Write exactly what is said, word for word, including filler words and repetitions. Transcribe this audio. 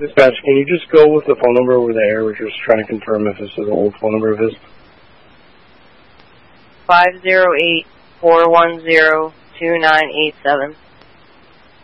Dispatch, can you just go with the phone number over there? We're just trying to confirm if this is an old phone number of his. five zero eight, four one zero, two nine eight seven.